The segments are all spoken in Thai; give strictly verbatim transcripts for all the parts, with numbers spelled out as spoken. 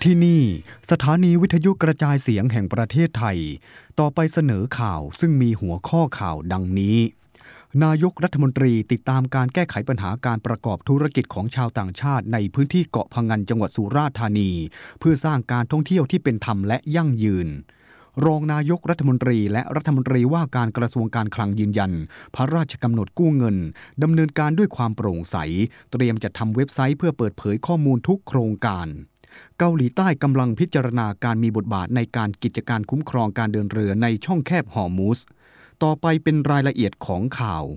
ที่นี่สถานีวิทยุกระจายเสียงแห่งประเทศไทยต่อไปเสนอข่าวซึ่งมีหัวข้อข่าวดังนี้นายกรัฐมนตรีติดตามการแก้ไขปัญหาการประกอบธุรกิจของชาวต่างชาติในพื้นที่เกาะพะงันจังหวัดสุราษฎร์ธานีเพื่อสร้างการท่องเที่ยวที่เป็นธรรมและยั่งยืนรองนายกรัฐมนตรีและรัฐมนตรีว่าการกระทรวงการคลังยืนยันพระราชกำหนดกู้เงินดำเนินการด้วยความโปร่งใสเตรียมจัดทำเว็บไซต์เพื่อเปิดเผยข้อมูลทุกโครงการเกาหลีใต้กำลังพิจารณาการมีบทบาทในการกิจการคุ้มครองการเดินเรือในช่องแคบฮอร์มุซต่อไปเป็นรายละเอียดของข่า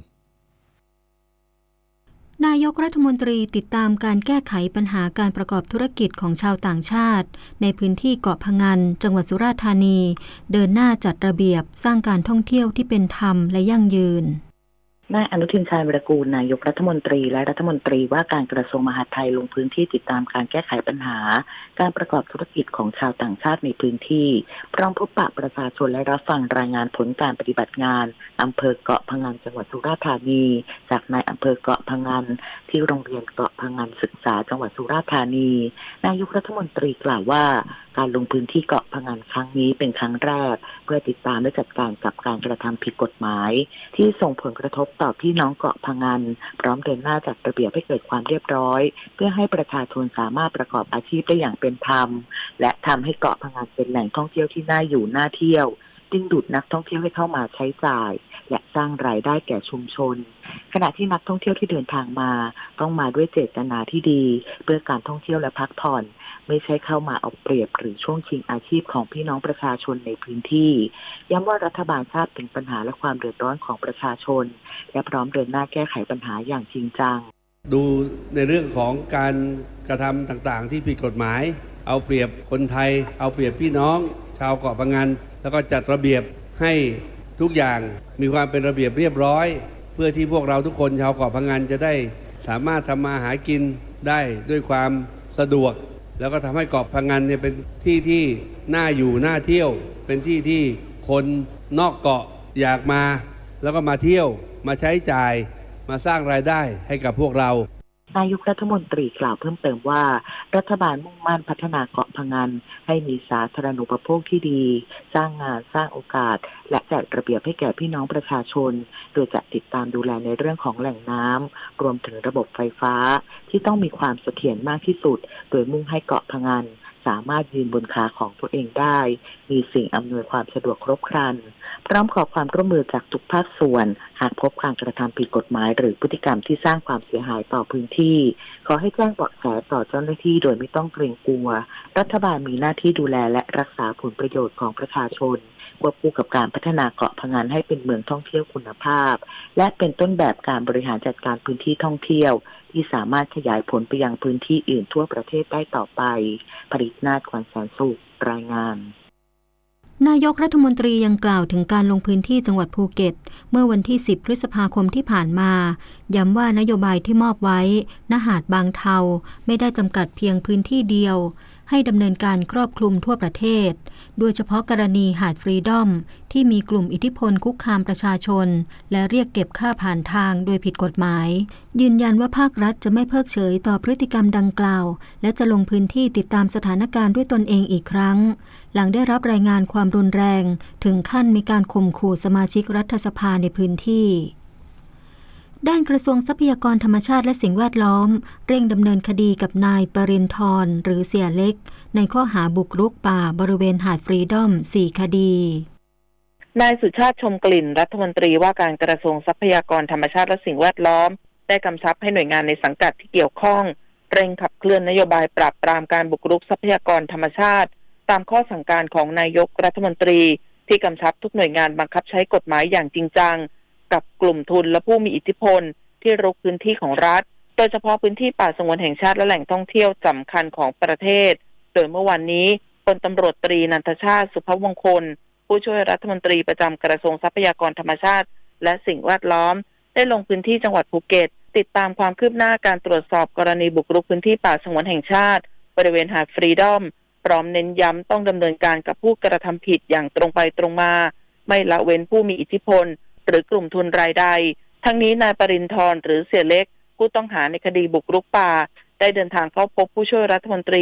วนายกรัฐมนตรีติดตามการแก้ไขปัญหาการประกอบธุรกิจของชาวต่างชาติในพื้นที่เกาะพะงันจังหวัดสุราษฎร์ธานีเดินหน้าจัดระเบียบสร้างการท่องเที่ยวที่เป็นธรรมและยั่งยืนนายอนุทินชาญวิรากูลนายกรัฐมนตรีและรัฐมนตรีว่าการกระทรวงมหาดไทยลงพื้นที่ติดตามการแก้ไขปัญหาการประกอบธุรกิจของชาวต่างชาติในพื้นที่พร้อมพบปะประชาชนและรับฟังรายงานผลการปฏิบัติงานอำเภอเกาะพะงันจังหวัดสุราษฎร์ธานีจากนายอำเภอเกาะพะงันที่โรงเรียนเกาะพะงันศึกษาจังหวัดสุราษฎร์ธานีนายกรัฐมนตรีกล่าวว่าการลงพื้นที่เกาะพะงันครั้งนี้เป็นครั้งแรกเพื่อติดตามและจัดการกับการกระทำผิดกฎหมายที่ส่งผลกระทบต่อพี่น้องเกาะพะงันพร้อมเดินหน้าจัดระเบียบให้เกิดความเรียบร้อยเพื่อให้ประชาชนสามารถประกอบอาชีพได้อย่างเป็นธรรมและทำให้เกาะพะงันเป็นแหล่งท่องเที่ยวที่น่าอยู่น่าเที่ยวดึงดูดนักท่องเที่ยวให้เข้ามาใช้จ่ายและสร้างรายได้แก่ชุมชนขณะที่นักท่องเที่ยวที่เดินทางมาต้องมาด้วยเจตนาที่ดีเพื่อการท่องเที่ยวและพักผ่อนไม่ใช่เข้ามาเอาเปรียบหรือช่วงชิงอาชีพของพี่น้องประชาชนในพื้นที่ย้ำว่ารัฐบาลทราบถึงปัญหาและความเดือดร้อนของประชาชนและพร้อมเดินหน้าแก้ไขปัญหาอย่างจริงจังดูในเรื่องของการกระทำต่างๆที่ผิดกฎหมายเอาเปรียบคนไทยเอาเปรียบพี่น้องชาวเกาะพะงันแล้วก็จัดระเบียบให้ทุกอย่างมีความเป็นระเบียบเรียบร้อยเพื่อที่พวกเราทุกคนชาวเกาะพะงันจะได้สามารถทำมาหากินได้ด้วยความสะดวกแล้วก็ทำให้เกาะพะงันเนี่ยเป็นที่ที่น่าอยู่น่าเที่ยวเป็นที่ที่คนนอกเกาะอยากมาแล้วก็มาเที่ยวมาใช้จ่ายมาสร้างรายได้ให้กับพวกเรานายกรัฐมนตรีกล่าวเพิ่มเติมว่ารัฐบาลมุ่งมั่นพัฒนาเกาะพะงันให้มีสาธารณูปโภคที่ดีสร้างงานสร้างโอกาสและจัดระเบียบให้แก่พี่น้องประชาชนโดยจะติดตามดูแลในเรื่องของแหล่งน้ำรวมถึงระบบไฟฟ้าที่ต้องมีความเสถียรมากที่สุดโดยมุ่งให้เกาะพะงันสามารถยืนบนขาของตัวเองได้มีสิ่งอำนวยความสะดวกครบครันพร้อมขอความร่วมมือจากทุกภาคส่วนหากพบการกระทำผิดกฎหมายหรือพฤติกรรมที่สร้างความเสียหายต่อพื้นที่ขอให้แจ้งเบาะแสต่อเจ้าหน้าที่โดยไม่ต้องเกรงกลัวรัฐบาลมีหน้าที่ดูแลและรักษาผลประโยชน์ของประชาชนควบคู่กับการพัฒนาเกาะพะงันให้เป็นเมืองท่องเที่ยวคุณภาพและเป็นต้นแบบการบริหารจัดการพื้นที่ท่องเที่ยวที่สามารถขยายผลไปยังพื้นที่อื่นทั่วประเทศได้ต่อไปปริศนาถ ขวัญแสนสุขรายงานนายกรัฐมนตรียังกล่าวถึงการลงพื้นที่จังหวัดภูเก็ตเมื่อวันที่สิบพฤษภาคมที่ผ่านมาย้ำว่านโยบายที่มอบไว้ณหาดบางเทาไม่ได้จำกัดเพียงพื้นที่เดียวให้ดำเนินการครอบคลุมทั่วประเทศโดยเฉพาะกรณีหาดฟรีดอมที่มีกลุ่มอิทธิพลคุกคามประชาชนและเรียกเก็บค่าผ่านทางโดยผิดกฎหมายยืนยันว่าภาครัฐจะไม่เพิกเฉยต่อพฤติกรรมดังกล่าวและจะลงพื้นที่ติดตามสถานการณ์ด้วยตนเองอีกครั้งหลังได้รับรายงานความรุนแรงถึงขั้นมีการข่มขู่สมาชิกรัฐสภาในพื้นที่ด้านกระทรวงทรัพยากรธรรมชาติและสิ่งแวดล้อมเร่งดำเนินคดีกับนายปริณธรหรือเสี่ยเล็กในข้อหาบุกรุกป่าบริเวณหาดฟรีดอมสี่คดีนายสุชาติชมกลิ่นรัฐมนตรีว่าการกระทรวงทรัพยากรธรรมชาติและสิ่งแวดล้อมได้กำชับให้หน่วยงานในสังกัดที่เกี่ยวข้องเร่งขับเคลื่อนนโยบายปราบปรามการบุกรุกทรัพยากรธรรมชาติตามข้อสั่งการของนายกรัฐมนตรีที่กำชับทุกหน่วยงานบังคับใช้กฎหมายอย่างจริงจังกับกลุ่มทุนและผู้มีอิทธิพลที่รุกพื้นที่ของรัฐโดยเฉพาะพื้นที่ป่าสงวนแห่งชาติและแหล่งท่องเที่ยวสำคัญของประเทศโดยเมื่อวันนี้พลตำรวจตรีนันทชาติสุภวงคลผู้ช่วยรัฐมนตรีประจำกระทรวงทรัพยากรธรรมชาติและสิ่งแวดล้อมได้ลงพื้นที่จังหวัดภูเก็ตติดตามความคืบหน้าการตรวจสอบกรณีบุกรุกพื้นที่ป่าสงวนแห่งชาติบริเวณหาดฟรีดอมพร้อมเน้นย้ำต้องดำเนินการกับผู้กระทำผิดอย่างตรงไปตรงมาไม่ละเว้นผู้มีอิทธิพลหรือกลุ่มทุนรายใดทั้งนี้นายปริณธรหรือเสี่ยเล็กผู้ต้องหาในคดีบุกรุกป่าได้เดินทางเข้าพบผู้ช่วยรัฐมนตรี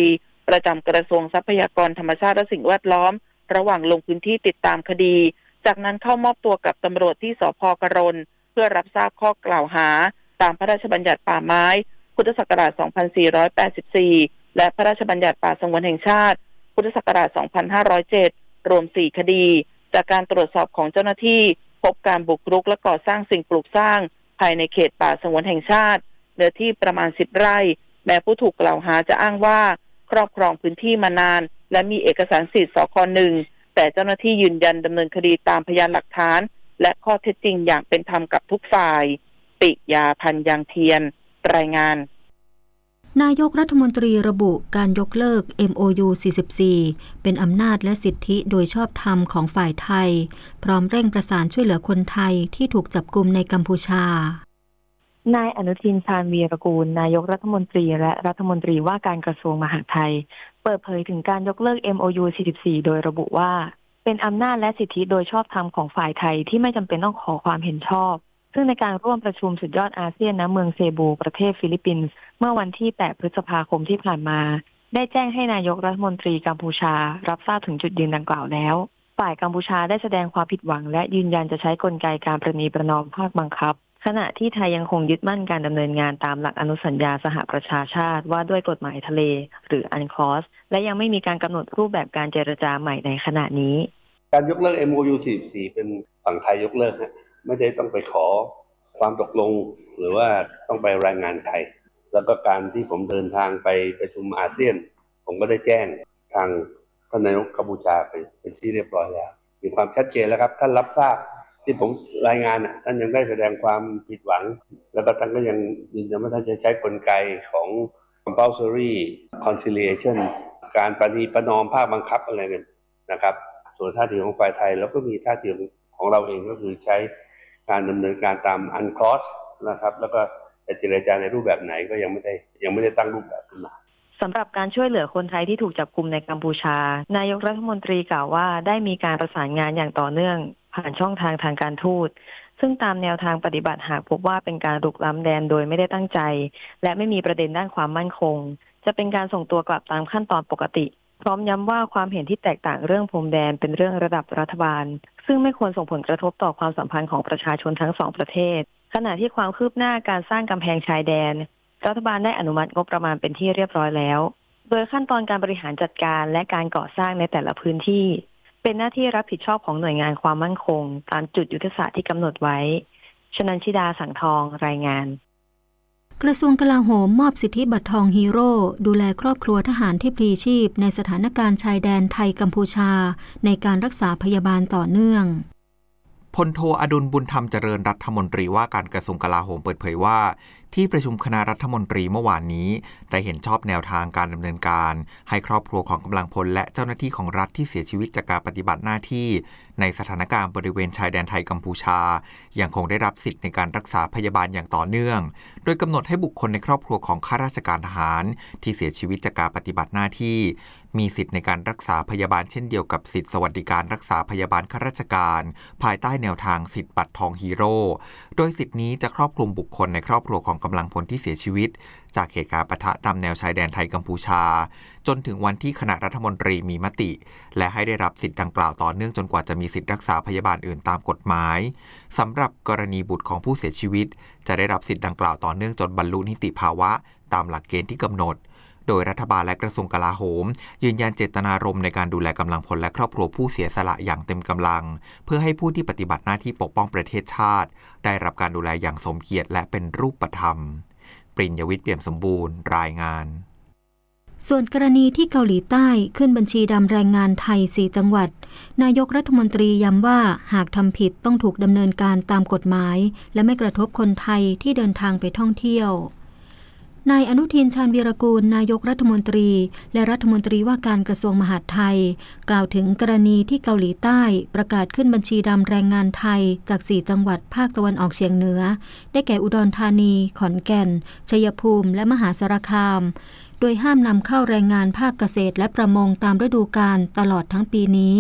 ประจำกระทรวงทรัพยากรธรรมชาติและสิ่งแวดล้อมระหว่างลงพื้นที่ติดตามคดีจากนั้นเข้ามอบตัวกับตำรวจที่สภ.กรณเพื่อรับทราบข้อกล่าวหาตามพระราชบัญญัติป่าไม้พุทธศักราช สองพันสี่ร้อยแปดสิบสี่ และพระราชบัญญัติป่าสงวนแห่งชาติพุทธศักราช สองพันห้าร้อยเจ็ด รวม สี่ คดีจากการตรวจสอบของเจ้าหน้าที่พบการบุกรุกและก่อสร้างสิ่งปลูกสร้างภายในเขตป่าสงวนแห่งชาติเนื้อที่ประมาณ สิบ ไร่แม้ผู้ถูกกล่าวหาจะอ้างว่าครอบครองพื้นที่มานานและมีเอกสารสิทธิ์สค.หนึ่งแต่เจ้าหน้าที่ยืนยันดำเนินคดีตามพยานหลักฐานและข้อเท็จจริงอย่างเป็นธรรมกับทุกฝ่ายปิยาพันธ์ยางเทียนรายงานนายกรัฐมนตรีระบุการยกเลิก เอ็ม โอ ยู สี่สิบสี่ เป็นอำนาจและสิทธิโดยชอบธรรมของฝ่ายไทยพร้อมเร่งประสานช่วยเหลือคนไทยที่ถูกจับกุมในกัมพูชานายอนุทินชาญวีรกูลนายกรัฐมนตรีและรัฐมนตรีว่าการกระทรวงมหาดไทยเปิดเผยถึงการยกเลิก เอ็ม โอ ยู สี่สิบสี่ โดยระบุว่าเป็นอำนาจและสิทธิโดยชอบธรรมของฝ่ายไทยที่ไม่จำเป็นต้องขอความเห็นชอบซึ่งในการร่วมประชุมสุดยอดอาเซียนณเมืองเซบูประเทศฟิลิปปินส์เมื่อวันที่แปดพฤษภาคมที่ผ่านมาได้แจ้งให้นายกรัฐมนตรีกัมพูชารับทราบถึงจุดยืนดังกล่าวแล้วฝ่ายกัมพูชาได้แสดงความผิดหวังและยืนยันจะใช้กลไกการประนีประนอมภาคบังคับขณะที่ไทยยังคงยึดมั่นการดำเนินงานตามหลักอนุสัญญาสหประชาชาติว่าด้วยกฎหมายทะเลหรือ อันคลอส และยังไม่มีการกำหนดรูปแบบการเจรจาใหม่ในขณะนี้การยกเลิก เอ็ม โอ ยู สี่สิบสี่ เป็นฝั่งไทยยกเลิกฮะไม่ได้ต้องไปขอความตกลงหรือว่าต้องไปรายงานใครแล้วก็การที่ผมเดินทางไปประชุมอาเซียนผมก็ได้แจ้งทางท่านนายกกัมพูชาไปเป็นที่เรียบร้อยแล้วมีความชัดเจนแล้วครับท่านรับทราบที่ผมรายงานท่านยังได้แสดงความผิดหวังแล้วก็ท่านก็ยังยืนยันว่าท่านจะใช้กลไกของ compulsory conciliation การประนีประนอมภาคบังคับอะไรเนี่ยนะครับส่วนท่าทีของฝ่ายไทยแล้วก็มีท่าทีของเราเองก็คือใช้การดำเนินการตาม อันคลอส นะครับแล้วก็จะเจรจาในรูปแบบไหนก็ยังไม่ได้ยังไม่ได้ตั้งรูปแบบขึ้นมาสำหรับการช่วยเหลือคนไทยที่ถูกจับกุมในกัมพูชานายกรัฐมนตรีกล่าวว่าได้มีการประสานงานอย่างต่อเนื่องผ่านช่องทางทางการทูตซึ่งตามแนวทางปฏิบัติหากพบว่าเป็นการรุกล้ำแดนโดยไม่ได้ตั้งใจและไม่มีประเด็นด้านความมั่นคงจะเป็นการส่งตัวกลับตามขั้นตอนปกติพร้อมย้ำว่าความเห็นที่แตกต่างเรื่องพรมแดนเป็นเรื่องระดับรัฐบาลซึ่งไม่ควรส่งผลกระทบต่อความสัมพันธ์ของประชาชนทั้งสองประเทศขณะที่ความคืบหน้าการสร้างกำแพงชายแดนรัฐบาลได้อนุมัติงบประมาณเป็นที่เรียบร้อยแล้วโดยขั้นตอนการบริหารจัดการและการก่อสร้างในแต่ละพื้นที่เป็นหน้าที่รับผิดชอบของหน่วยงานความมั่นคงตามจุดยุทธศาสตร์ที่กำหนดไว้ชนันชิดาสังทองรายงานกระทรวงกลาโหมมอบสิทธิบัตรทองฮีโร่ดูแลครอบครัวทหารที่พลีชีพในสถานการณ์ชายแดนไทยกัมพูชาในการรักษาพยาบาลต่อเนื่องพลโทอดุลบุญธรรมเจริญรัฐมนตรีว่าการกระทรวงกลาโหมเปิดเผยว่าที่ประชุมคณะรัฐมนตรีเมื่อวานนี้ได้เห็นชอบแนวทางการดำเนินการให้ครอบครัวของกำลังพลและเจ้าหน้าที่ของรัฐที่เสียชีวิตจากการปฏิบัติหน้าที่ในสถานการณ์บริเวณชายแดนไทยกัมพูชายังคงได้รับสิทธิ์ในการรักษาพยาบาลอย่างต่อเนื่องโดยกำหนดให้บุคคลในครอบครัวของข้าราชการทหารที่เสียชีวิตจากการปฏิบัติหน้าที่มีสิทธิ์ในการรักษาพยาบาลเช่นเดียวกับสิทธิสวัสดิการรักษาพยาบาลข้าราชการภายใต้แนวทางสิทธิบัตรทองฮีโร่โดยสิทธินี้จะครอบคลุมบุคคลในครอบครัวของกำลังพลที่เสียชีวิตจากเหตุการณ์ปะทะตามแนวชายแดนไทยกัมพูชาจนถึงวันที่คณะรัฐมนตรีมีมติและให้ได้รับสิทธิ์ดังกล่าวต่อเนื่องจนกว่าจะมีสิทธิรักษาพยาบาลอื่นตามกฎหมายสำหรับกรณีบุตรของผู้เสียชีวิตจะได้รับสิทธิ์ดังกล่าวต่อเนื่องจนบรรลุนิติภาวะตามหลักเกณฑ์ที่กำหนดโดยรัฐบาลและกระทรวงกลาโหมยืนยันเจตนารมณ์ในการดูแลกำลังพลและครอบครัวผู้เสียสละอย่างเต็มกำลังเพื่อให้ผู้ที่ปฏิบัติหน้าที่ปกป้องประเทศชาติได้รับการดูแลอย่างสมเกียรติและเป็นรูปธรรมปริญญวิทย์เปี่ยมสมบูรณ์รายงานส่วนกรณีที่เกาหลีใต้ขึ้นบัญชีดำแรงงานไทยสี่จังหวัดนายกรัฐมนตรีย้ำว่าหากทำผิดต้องถูกดำเนินการตามกฎหมายและไม่กระทบคนไทยที่เดินทางไปท่องเที่ยวนายอนุทินชาญวีรกูลนายกรัฐมนตรีและรัฐมนตรีว่าการกระทรวงมหาดไทยกล่าวถึงกรณีที่เกาหลีใต้ประกาศขึ้นบัญชีดำแรงงานไทยจากสี่จังหวัดภาคตะวันออกเฉียงเหนือได้แก่อุดรธานีขอนแก่นชัยภูมิและมหาสารคามโดยห้ามนำเข้าแรงงานภาคเกษตรและประมงตามฤดูกาลตลอดทั้งปีนี้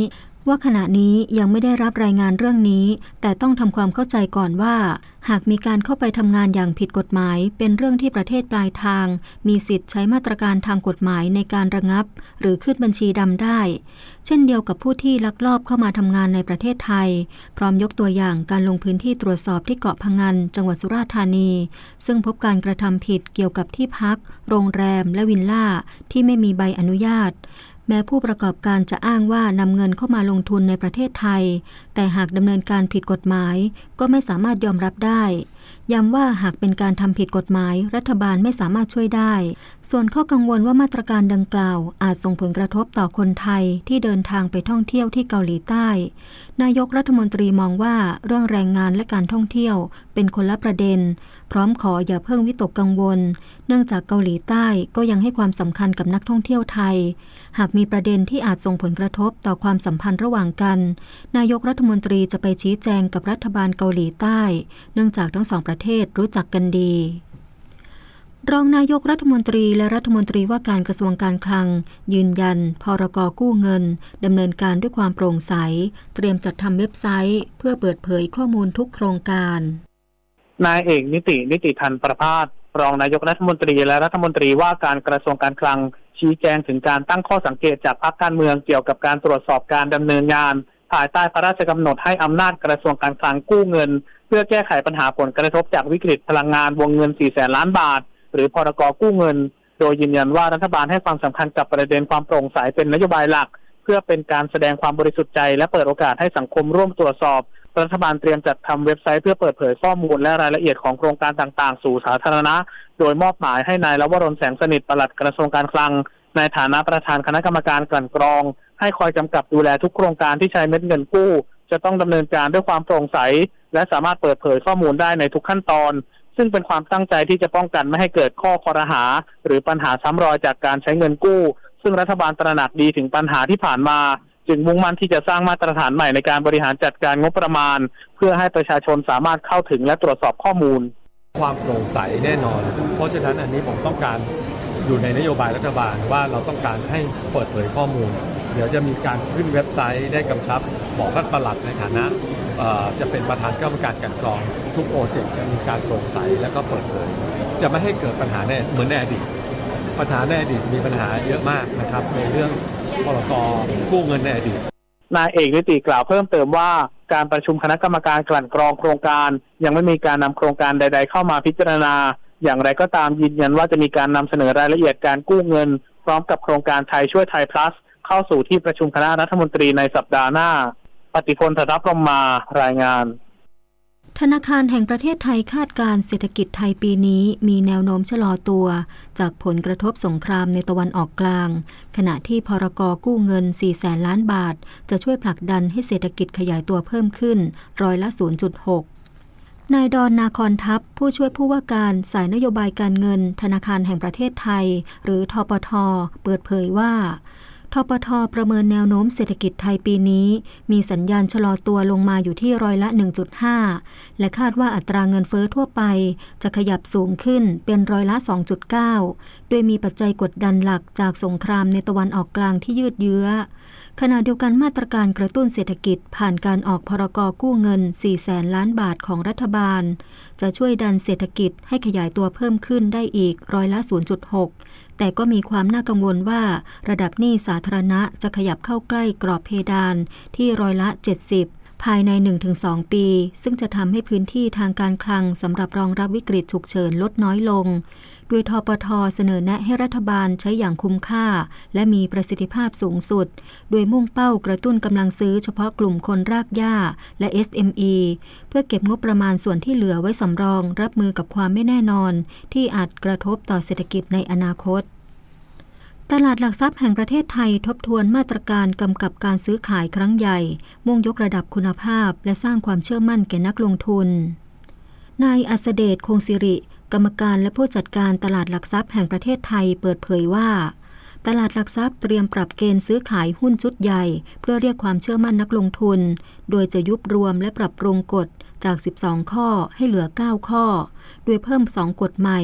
ว่าขณะนี้ยังไม่ได้รับรายงานเรื่องนี้แต่ต้องทำความเข้าใจก่อนว่าหากมีการเข้าไปทำงานอย่างผิดกฎหมายเป็นเรื่องที่ประเทศปลายทางมีสิทธิ์ใช้มาตรการทางกฎหมายในการระงับหรือขึ้นบัญชีดำได้เช่นเดียวกับผู้ที่ลักลอบเข้ามาทำงานในประเทศไทยพร้อมยกตัวอย่างการลงพื้นที่ตรวจสอบที่เกาะพะงันจังหวัดสุราษฎร์ธานีซึ่งพบการกระทำผิดเกี่ยวกับที่พักโรงแรมและวิลล่าที่ไม่มีใบอนุญาตแม้ผู้ประกอบการจะอ้างว่านำเงินเข้ามาลงทุนในประเทศไทยแต่หากดำเนินการผิดกฎหมายก็ไม่สามารถยอมรับได้ย้ำว่าหากเป็นการทำผิดกฎหมายรัฐบาลไม่สามารถช่วยได้ส่วนข้อกังวลว่ามาตรการดังกล่าวอาจส่งผลกระทบต่อคนไทยที่เดินทางไปท่องเที่ยวที่เกาหลีใต้นายกรัฐมนตรีมองว่าเรื่องแรงงานและการท่องเที่ยวเป็นคนละประเด็นพร้อมขออย่าเพิ่งวิตกกังวลเนื่องจากเกาหลีใต้ก็ยังให้ความสำคัญกับนักท่องเที่ยวไทยหากมีประเด็นที่อาจส่งผลกระทบต่อความสัมพันธ์ระหว่างกันนายกรัฐมนตรีจะไปชี้แจงกับรัฐบาลเกาหลีใต้เนื่องจากทั้งสองประเทศรู้จักกันดีรองนายกรัฐมนตรีและรัฐมนตรีว่าการกระทรวงการคลังยืนยันพรก.กู้เงินดำเนินการด้วยความโปร่งใสเตรียมจัดทำเว็บไซต์เพื่อเปิดเผยข้อมูลทุกโครงการนายเอกนิตินิติธันประภาสรองนายกรัฐมนตรีและรัฐมนตรีว่าการกระทรวงการคลังชี้แจงถึงการตั้งข้อสังเกตจากพรรคการเมืองเกี่ยวกับการตรวจสอบการดำเนินงานภายใต้พระราชกำหนดให้อำนาจกระทรวงการคลังกู้เงินเพื่อแก้ไขปัญหาผลกระทบจากวิกฤตพลังงานวงเงินสี่แสนล้านบาทหรือพรก.กู้เงินโดยยืนยันว่ารัฐบาลให้ความสำคัญกับประเด็นความโปร่งใสเป็นนโยบายหลักเพื่อเป็นการแสดงความบริสุทธิ์ใจและเปิดโอกาสให้สังคมร่วมตรวจสอบรัฐบาลเตรียมจัดทำเว็บไซต์เพื่อเปิดเผยข้อมูลและรายละเอียดของโครงการต่างๆสู่สาธารณะโดยมอบหมายให้นายลวรนแสงสนิทปลัดกระทรวงการคลังในฐานะประธานคณะกรรมการกลั่นกรองให้คอยกำกับดูแลทุกโครงการที่ใช้เม็ดเงินกู้จะต้องดำเนินการด้วยความโปร่งใสและสามารถเปิดเผยข้อมูลได้ในทุกขั้นตอนซึ่งเป็นความตั้งใจที่จะป้องกันไม่ให้เกิดข้อคอรหาหรือปัญหาซ้ำรอยจากการใช้เงินกู้ซึ่งรัฐบาลตระหนักดีถึงปัญหาที่ผ่านมาจึงมุ่งมั่นที่จะสร้างมาตรฐานใหม่ในการบริหารจัดการงบประมาณเพื่อให้ประชาชนสามารถเข้าถึงและตรวจสอบข้อมูลความโปร่งใสแน่นอนเพราะฉะนั้นอันนี้ผมต้องการอยู่ในนโยบายรัฐบาลว่าเราต้องการให้เปิดเผยข้อมูลเดี๋ยวจะมีการขึ้นเว็บไซต์ได้กำชับบอกท่านปลัดในฐานะจะเป็นประธานคณะกรรมการกลั่นกรองทุกโปรเจกต์จะมีการโปร่งใสและก็เปิดเผยจะไม่ให้เกิดปัญหาแน่เหมือนในอดีตปัญหาในอดีตมีปัญหาเยอะมากนะครับในเรื่องพรก.กู้เงินในอดีตนายเอกนิติกล่าวเพิ่มเติมว่าการประชุมคณะกรรมการกลั่นกรองโครงการยังไม่มีการนำโครงการใดๆเข้ามาพิจารณาอย่างไรก็ตามยืนยันว่าจะมีการนำเสนอรายละเอียดการกู้เงินพร้อมกับโครงการไทยช่วยไทย plus เข้าสู่ที่ประชุมคณะรัฐมนตรีในสัปดาห์หน้าปฏิพล ธนพรหมารายงานธนาคารแห่งประเทศไทยคาดการเศรษฐกิจไทยปีนี้มีแนวโน้มชะลอตัวจากผลกระทบสงครามในตะวันออกกลางขณะที่พรก.กู้เงินสี่แสนล้านบาทจะช่วยผลักดันให้เศรษฐกิจขยายตัวเพิ่มขึ้นร้อยละ ศูนย์จุดหก นายดอนนาคอนทัพผู้ช่วยผู้ว่าการสายนโยบายการเงินธนาคารแห่งประเทศไทยหรือธปท.เปิดเผยว่าธปท.ประเมินแนวโน้มเศรษฐกิจไทยปีนี้มีสัญญาณชะลอตัวลงมาอยู่ที่ร้อยละ หนึ่งจุดห้า และคาดว่าอัตราเงินเฟ้อทั่วไปจะขยับสูงขึ้นเป็นร้อยละ สองจุดเก้า โดยมีปัจจัยกดดันหลักจากสงครามในตะวันออกกลางที่ยืดเยื้อขณะเดียวกันมาตรการกระตุ้นเศรษฐกิจผ่านการออกพรก.กู้เงินสี่แสนล้านบาทของรัฐบาลจะช่วยดันเศรษฐกิจให้ขยายตัวเพิ่มขึ้นได้อีกร้อยละ ศูนย์จุดหก แต่ก็มีความน่ากังวลว่าระดับหนี้สาธารณะจะขยับเข้าใกล้กรอบเพดานที่ร้อยละ เจ็ดสิบ ภายใน หนึ่งถึงสอง ปีซึ่งจะทำให้พื้นที่ทางการคลังสำหรับรองรับวิกฤตฉุกเฉินลดน้อยลงโดยธปท.เสนอแนะให้รัฐบาลใช้อย่างคุ้มค่าและมีประสิทธิภาพสูงสุดโดยมุ่งเป้ากระตุ้นกำลังซื้อเฉพาะกลุ่มคนรากหญ้าและ เอส เอ็ม อี เพื่อเก็บงบประมาณส่วนที่เหลือไว้สำรองรับมือกับความไม่แน่นอนที่อาจกระทบต่อเศรษฐกิจในอนาคตตลาดหลักทรัพย์แห่งประเทศไทยทบทวนมาตรการกำกับการซื้อขายครั้งใหญ่มุ่งยกระดับคุณภาพและสร้างความเชื่อมั่นแก่นักลงทุนนายอัสเดชคงศิริกรรมการและผู้จัดการตลาดหลักทรัพย์แห่งประเทศไทยเปิดเผยว่าตลาดหลักทรัพย์เตรียมปรับเกณฑ์ซื้อขายหุ้นชุดใหญ่เพื่อเรียกความเชื่อมั่นนักลงทุนโดยจะยุบรวมและปรับปรุงกฎจากสิบสองข้อให้เหลือเก้าข้อโดยเพิ่มสองกฎใหม่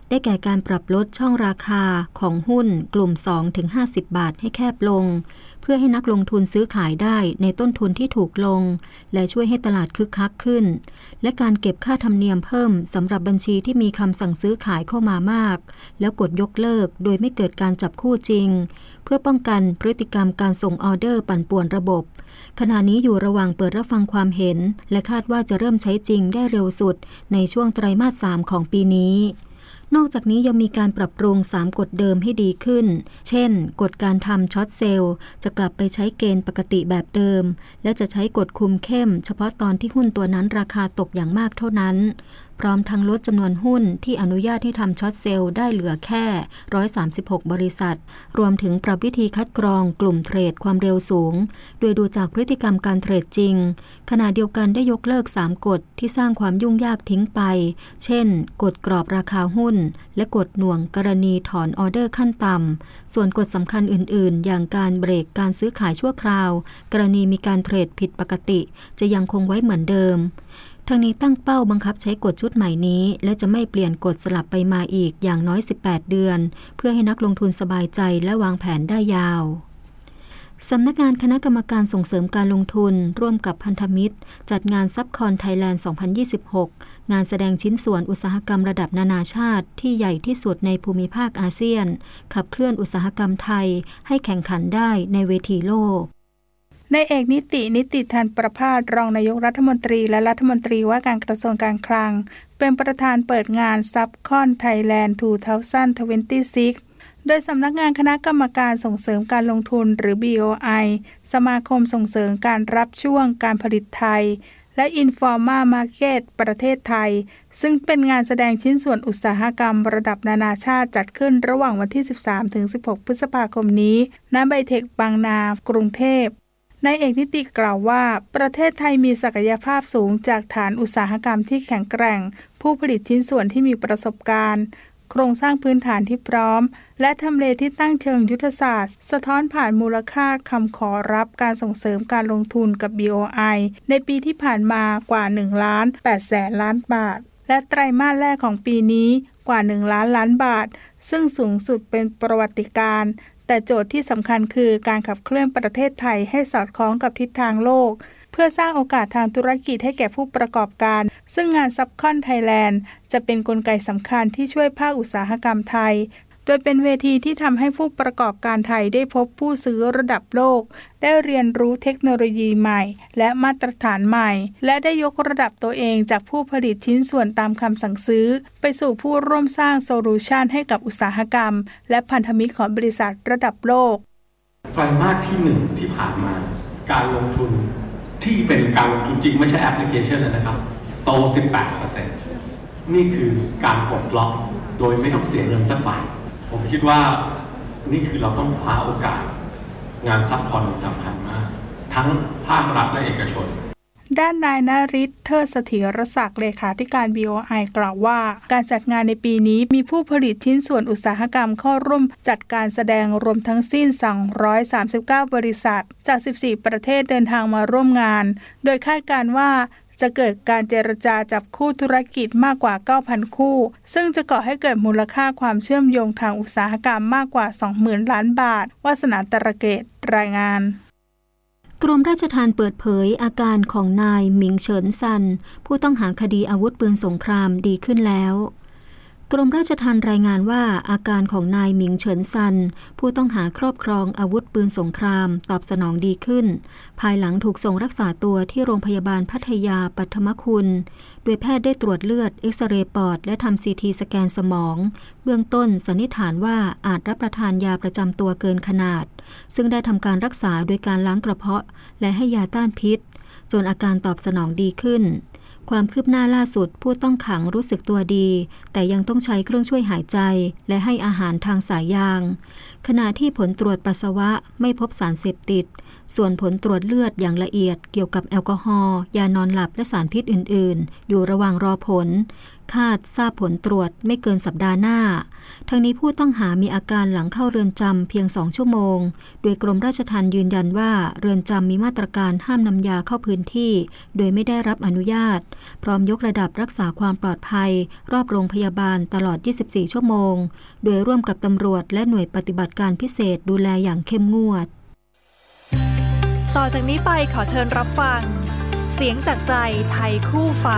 ได้แก่การปรับลดช่องราคาของหุ้นกลุ่ม สองถึงห้าสิบ บาทให้แคบลงเพื่อให้นักลงทุนซื้อขายได้ในต้นทุนที่ถูกลงและช่วยให้ตลาดคึกคักขึ้นและการเก็บค่าธรรมเนียมเพิ่มสำหรับบัญชีที่มีคำสั่งซื้อขายเข้ามามากแล้วกดยกเลิกโดยไม่เกิดการจับคู่จริงเพื่อป้องกันพฤติกรรมการส่งออเดอร์ปั่นป่วนระบบขณะนี้อยู่ระหว่างเปิดรับฟังความเห็นและคาดว่าจะเริ่มใช้จริงได้เร็วสุดในช่วงไตรมาสสามของปีนี้นอกจากนี้ยังมีการปรับปรุงสามกฎเดิมให้ดีขึ้นเช่นกฎการทำช็อตเซลล์จะกลับไปใช้เกณฑ์ปกติแบบเดิมและจะใช้กฎคุมเข้มเฉพาะตอนที่หุ้นตัวนั้นราคาตกอย่างมากเท่านั้นพร้อมทั้งลดจำนวนหุ้นที่อนุญาตให้ทำช็อตเซลล์ได้เหลือแค่หนึ่งร้อยสามสิบหกบริษัทรวมถึงปรับวิธีคัดกรองกลุ่มเทรดความเร็วสูงโดยดูจากพฤติกรรมการเทรดจริงขณะเดียวกันได้ยกเลิกสามกฎที่สร้างความยุ่งยากทิ้งไปเช่นกฎกรอบราคาหุ้นและกฎหน่วงกรณีถอนออเดอร์ขั้นต่ำส่วนกฎสำคัญอื่นๆอย่างการเบรกการซื้อขายชั่วคราวกรณีมีการเทรดผิดปกติจะยังคงไว้เหมือนเดิมทางนี้ตั้งเป้าบังคับใช้กฎชุดใหม่นี้และจะไม่เปลี่ยนกฎสลับไปมาอีกอย่างน้อยสิบแปดเดือนเพื่อให้นักลงทุนสบายใจและวางแผนได้ยาวสำนักงานคณะกรรมการส่งเสริมการลงทุนร่วมกับพันธมิตรจัดงานซับคอนไทยแลนด์ สองพันยี่สิบหก งานแสดงชิ้นส่วนอุตสาหกรรมระดับนานาชาติที่ใหญ่ที่สุดในภูมิภาคอาเซียนขับเคลื่อนอุตสาหกรรมไทยให้แข่งขันได้ในเวทีโลกนายเอกนิตินิติธันประภาสรองนายกรัฐมนตรีและรัฐมนตรีว่าการกระทรวงการคลังเป็นประธานเปิดงานซับคอนไทยแลนด์ สองพันยี่สิบหก โดยสำนักงานคณะกรรมการส่งเสริมการลงทุนหรือ บี โอ ไอ สมาคมส่งเสริมการรับช่วงการผลิตไทยและ Informa Market ประเทศไทยซึ่งเป็นงานแสดงชิ้นส่วนอุตสาหกรรมระดับนานาชาติจัดขึ้นระหว่างวันที่ สิบสามถึงสิบหก พฤษภาคมนี้ณไบเทคบางนากรุงเทพนายเอกนิติกล่าวว่าประเทศไทยมีศักยภาพสูงจากฐานอุตสาหกรรมที่แข็งแกร่งผู้ผลิตชิ้นส่วนที่มีประสบการณ์โครงสร้างพื้นฐานที่พร้อมและทำเลที่ตั้งเชิงยุทธศาสตร์สะท้อนผ่านมูลค่าคำขอรับการส่งเสริมการลงทุนกับ บี โอ ไอ ในปีที่ผ่านมากว่า หนึ่งล้านแปดแสนล้านบาทและไตรมาสแรกของปีนี้กว่า หนึ่งล้านล้านบาทซึ่งสูงสุดเป็นประวัติการณ์แต่โจทย์ที่สำคัญคือการขับเคลื่อนประเทศไทยให้สอดคล้องกับทิศทางโลกเพื่อสร้างโอกาสทางธุรกิจให้แก่ผู้ประกอบการซึ่งงานซับคอนไทยแลนด์จะเป็นกลไกสำคัญที่ช่วยภาคอุตสาหกรรมไทยโดยเป็นเวทีที่ทำให้ผู้ประกอบการไทยได้พบผู้ซื้อระดับโลกได้เรียนรู้เทคโนโลยีใหม่และมาตรฐานใหม่และได้ยกระดับตัวเองจากผู้ผลิตชิ้นส่วนตามคำสั่งซื้อไปสู่ผู้ร่วมสร้างโซลูชันให้กับอุตสาหกรรมและพันธมิตรของบริษัทระดับโลกไตรมาสที่หนึ่งที่ผ่านมาการลงทุนที่เป็นการลงทุนจริงไม่ใช่แอปพลิเคชันนะครับโต สิบแปดเปอร์เซ็นต์ นี่คือการปลดล็อกโดยไม่ต้องเสียเงินสักบาทผมคิดว่านี่คือเราต้องคว้าโอกาสงานซับคอนสำคัญมากทั้งภาครัฐและเอกชนด้านนายนฤทธิ์เทิดเสถียรศักดิ์เลขาธิการ บี โอ ไอ กล่าวว่าการจัดงานในปีนี้มีผู้ผลิตชิ้นส่วนอุตสาหกรรมเข้าร่วมจัดการแสดงรวมทั้งสิ้นสองร้อยสามสิบเก้าบริษัทจากสิบสี่ประเทศเดินทางมาร่วมงานโดยคาดการณ์ว่าจะเกิดการเจรจาจับคู่ธุรกิจมากกว่า เก้าพัน คู่ซึ่งจะก่อให้เกิดมูลค่าความเชื่อมโยงทางอุตสาหกรรมมากกว่า สองหมื่น ล้านบาทวาสนาตระเกตรายงานกรมราชทัณฑ์เปิดเผยอาการของนายหมิงเฉินซันผู้ต้องหาคดีอาวุธปืนสงครามดีขึ้นแล้วกรมราชทัณฑ์รายงานว่าอาการของนายหมิงเฉินซันผู้ต้องหาครอบครองอาวุธปืนสงครามตอบสนองดีขึ้นภายหลังถูกส่งรักษาตัวที่โรงพยาบาลพัทยาปัทมคุณโดยแพทย์ได้ตรวจเลือดเอ็กซเรย์ปอดและทำซีทีสแกนสมองเบื้องต้นสันนิษฐานว่าอาจรับประทานยาประจำตัวเกินขนาดซึ่งได้ทำการรักษาโดยการล้างกระเพาะและให้ยาต้านพิษจนอาการตอบสนองดีขึ้นความคืบหน้าล่าสุดผู้ต้องขังรู้สึกตัวดีแต่ยังต้องใช้เครื่องช่วยหายใจและให้อาหารทางสายยางขณะที่ผลตรวจปัสสาวะไม่พบสารเสพติดส่วนผลตรวจเลือดอย่างละเอียดเกี่ยวกับแอลกอฮอล์ยานอนหลับและสารพิษอื่นๆอยู่ระหว่างรอผลคาดทราบผลตรวจไม่เกินสัปดาห์หน้าทั้งนี้ผู้ต้องหามีอาการหลังเข้าเรือนจำเพียงสองชั่วโมงโดยกรมราชทัณฑ์ยืนยันว่าเรือนจำมีมาตรการห้ามนำยาเข้าพื้นที่โดยไม่ได้รับอนุญาตพร้อมยกระดับรักษาความปลอดภัยรอบโรงพยาบาลตลอดยี่สิบสี่ชั่วโมงโดยร่วมกับตำรวจและหน่วยปฏิบัติการพิเศษดูแลอย่างเข้มงวดต่อจากนี้ไปขอเชิญรับฟังเสียงจากใจไทยคู่ฟ้า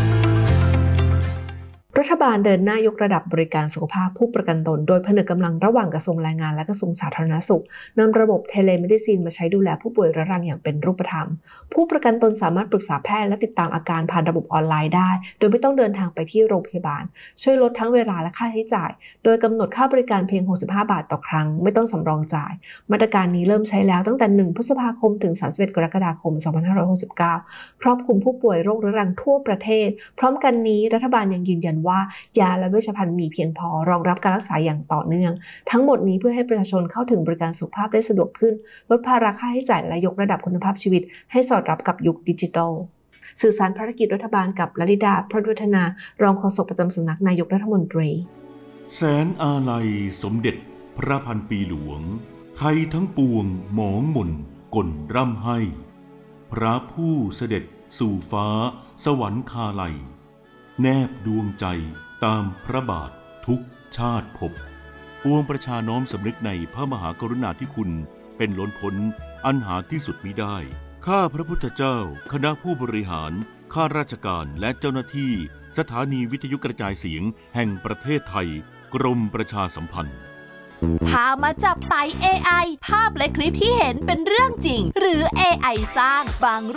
รัฐบาลเดินหน้ายกระดับบริการสุขภาพผู้ประกันตนโดยผนึกกำลังระหว่างกระทรวงแรงงานและกระทรวงสาธารณสุขนำระบบเทเลเมดิซินมาใช้ดูแลผู้ป่วยเรื้อรังอย่างเป็นรูปธรรมผู้ประกันตนสามารถปรึกษาแพทย์และติดตามอาการผ่านระบบออนไลน์ได้โดยไม่ต้องเดินทางไปที่โรงพยาบาลช่วยลดทั้งเวลาและค่าใช้จ่ายโดยกำหนดค่าบริการเพียงหกสิบห้าบาทต่อครั้งไม่ต้องสำรองจ่ายมาตรการนี้เริ่มใช้แล้วตั้งแต่หนึ่งพฤษภาคมถึงสามสิบเอ็ดกรกฎาคมสองพันห้าร้อยหกสิบเก้าครอบคลุมผู้ป่วยโรคเรื้อรังทั่วประเทศพร้อมกันนี้รัฐบาลยังยืนยันว่ายาและเวชภัณฑ์มีเพียงพอรองรับการรักษาอย่างต่อเนื่องทั้งหมดนี้เพื่อให้ประชาชนเข้าถึงบริการสุขภาพได้สะดวกขึ้นลดภาระค่าใช้จ่ายและยกระดับคุณภาพชีวิตให้สอดรับกับยุคดิจิทัลสื่อสารภารกิจรัฐบาลกับลลิดาพรหมวัฒนารองโฆษกประจำสำนักนายกรัฐมนตรีแสนอาลัยสมเด็จพระพันปีหลวงไทยทั้งปวงหมองหม่นก่นร่ำให้พระผู้เสด็จสู่ฟ้าสวรรคาลัยแนบดวงใจตามพระบาททุกชาติภพปวงประชาน้อมสำนึกในพระมหากรุณาธิคุณเป็นล้นพ้นอันหาที่สุดมิได้ข้าพระพุทธเจ้าคณะผู้บริหารข้าราชการและเจ้าหน้าที่สถานีวิทยุกระจายเสียงแห่งประเทศไทยกรมประชาสัมพันธ์พามาจับไต่ เอ ไอ ภาพและคลิปที่เห็นเป็นเรื่องจริงหรือ เอ ไอ สร้างบาง